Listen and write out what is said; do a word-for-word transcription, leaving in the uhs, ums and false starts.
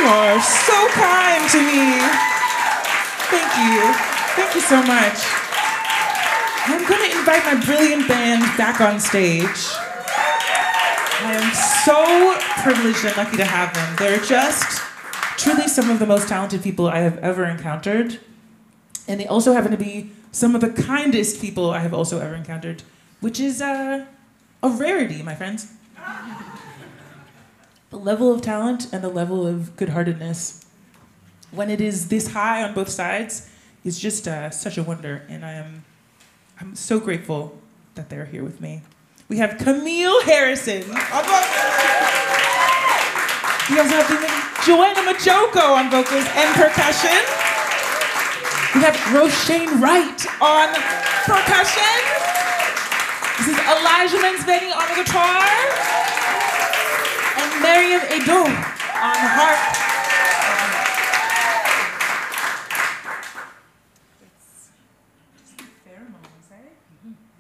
are so kind to me. Thank you. Thank you so much. I'm going to invite my brilliant band back on stage. I am so privileged and lucky to have them. They're just truly some of the most talented people I have ever encountered. And they also happen to be some of the kindest people I have also ever encountered, which is uh, a rarity, my friends. The level of talent and the level of good-heartedness, when it is this high on both sides, is just uh, such a wonder. And I am I'm so grateful that they're here with me. We have Camille Harrison. We also have Joanna Majoko on vocals and percussion. We have Roshane Wright on percussion. This is Elijah Mensveni on the guitar. And Mariam Edo on harp. Pheromones, eh?